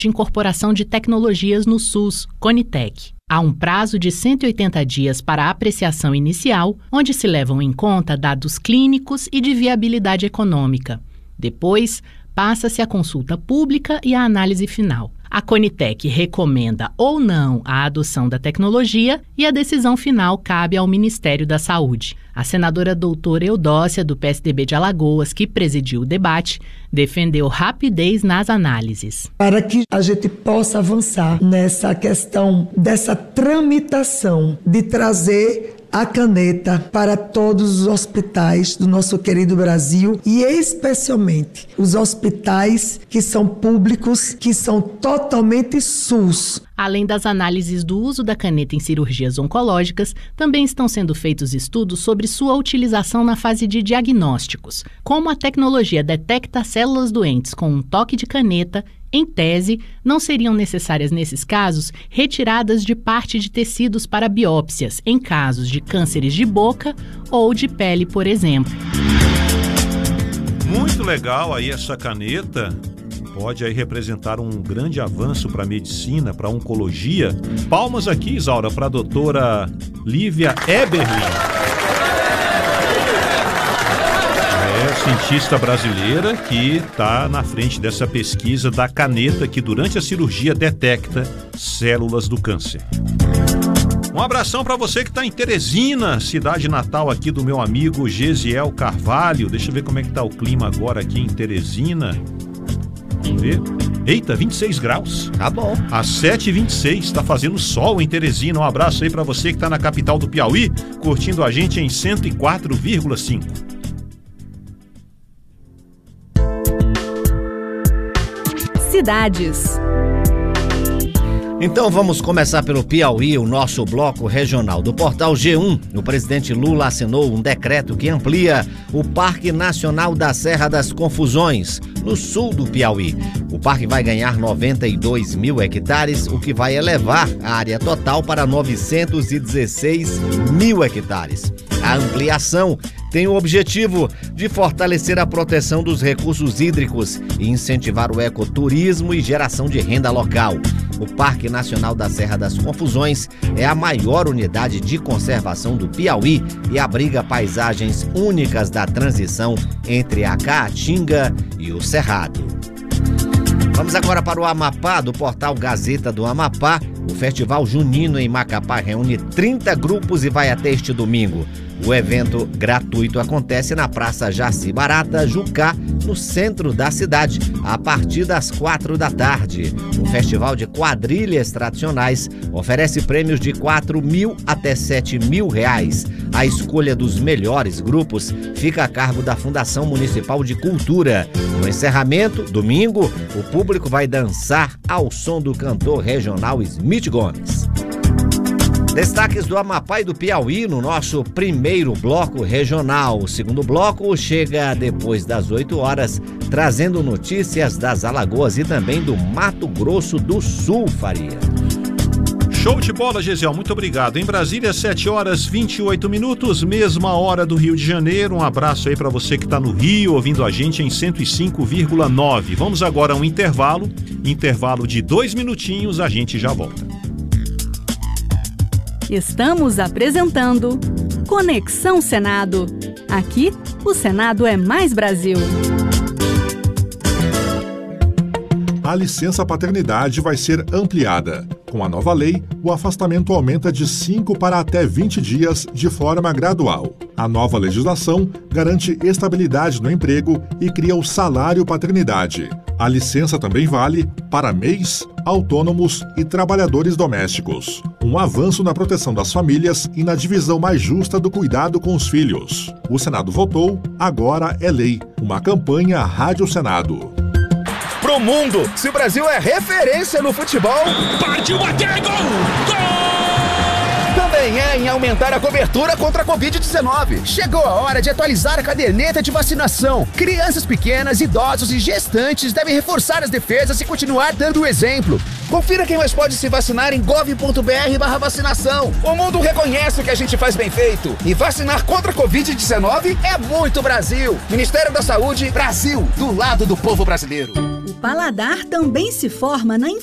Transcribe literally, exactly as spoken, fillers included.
de Incorporação de Tecnologias no SUS, Conitec. Há um prazo de cento e oitenta dias para a apreciação inicial, onde se levam em conta dados clínicos e de viabilidade econômica. Depois, passa-se a consulta pública e a análise final. A Conitec recomenda ou não a adoção da tecnologia e a decisão final cabe ao Ministério da Saúde. A senadora doutora Eudócia, do P S D B de Alagoas, que presidiu o debate, defendeu rapidez nas análises. Para que a gente possa avançar nessa questão dessa tramitação de trazer a caneta para todos os hospitais do nosso querido Brasil e especialmente os hospitais que são públicos, que são totalmente SUS. Além das análises do uso da caneta em cirurgias oncológicas, também estão sendo feitos estudos sobre sua utilização na fase de diagnósticos. Como a tecnologia detecta células doentes com um toque de caneta, em tese, não seriam necessárias nesses casos retiradas de parte de tecidos para biópsias, em casos de cânceres de boca ou de pele, por exemplo. Muito legal aí essa caneta. Pode aí representar um grande avanço para a medicina, para a oncologia. Palmas aqui, Isaura, para a doutora Lívia Eberlin. É cientista brasileira que está na frente dessa pesquisa da caneta que durante a cirurgia detecta células do câncer. Um abração para você que está em Teresina, cidade natal aqui do meu amigo Gesiel Carvalho. Deixa eu ver como é que tá o clima agora aqui em Teresina. Vamos ver. Eita, vinte e seis graus. Tá bom. Às sete e vinte e seis, tá fazendo sol em Teresina. Um abraço aí pra você que tá na capital do Piauí, curtindo a gente em cento e quatro vírgula cinco. Cidades. Então vamos começar pelo Piauí, o nosso bloco regional. Do portal G um, o presidente Lula assinou um decreto que amplia o Parque Nacional da Serra das Confusões, no sul do Piauí. O parque vai ganhar noventa e dois mil hectares, o que vai elevar a área total para novecentos e dezesseis mil hectares. A ampliação tem o objetivo de fortalecer a proteção dos recursos hídricos e incentivar o ecoturismo e geração de renda local. O Parque Nacional da Serra das Confusões é a maior unidade de conservação do Piauí e abriga paisagens únicas da transição entre a Caatinga e o Cerrado. Vamos agora para o Amapá, do portal Gazeta do Amapá. O Festival Junino em Macapá reúne trinta grupos e vai até este domingo. O evento gratuito acontece na Praça Jaci Barata, Jucá, no centro da cidade, a partir das quatro da tarde. O Festival de Quadrilhas Tradicionais oferece prêmios de quatro mil até sete mil reais. A escolha dos melhores grupos fica a cargo da Fundação Municipal de Cultura. No encerramento, domingo, o público vai dançar ao som do cantor regional Smith Gomes. Destaques do Amapá e do Piauí no nosso primeiro bloco regional. O segundo bloco chega depois das oito horas, trazendo notícias das Alagoas e também do Mato Grosso do Sul, Faria. Show de bola, Gesiel, muito obrigado. Em Brasília, sete horas e vinte e oito minutos, mesma hora do Rio de Janeiro. Um abraço aí para você que está no Rio, ouvindo a gente em cento e cinco vírgula nove. Vamos agora a um intervalo, intervalo de dois minutinhos, a gente já volta. Estamos apresentando Conexão Senado. Aqui, o Senado é mais Brasil. A licença paternidade vai ser ampliada. Com a nova lei, o afastamento aumenta de cinco para até vinte dias de forma gradual. A nova legislação garante estabilidade no emprego e cria o salário paternidade. A licença também vale para M E Is, autônomos e trabalhadores domésticos. Um avanço na proteção das famílias e na divisão mais justa do cuidado com os filhos. O Senado votou, agora é lei. Uma campanha Rádio Senado. Pro mundo, se o Brasil é referência no futebol, partiu aquele gol! Gol! Também é em aumentar a cobertura contra a covid dezenove. Chegou a hora de atualizar a caderneta de vacinação. Crianças pequenas, idosos e gestantes devem reforçar as defesas e continuar dando o exemplo. Confira quem mais pode se vacinar em gov ponto br barra vacinação. O mundo reconhece o que a gente faz bem feito. E vacinar contra a covid dezenove é muito Brasil. Ministério da Saúde, Brasil, do lado do povo brasileiro. O paladar também se forma na